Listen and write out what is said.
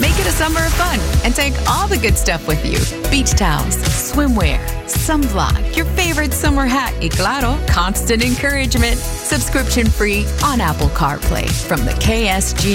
Make it a summer of fun and take all the good stuff with you. Beach towels, swimwear, sunblock, your favorite summer hat, y claro, constant encouragement. Subscription free on Apple CarPlay from the KSG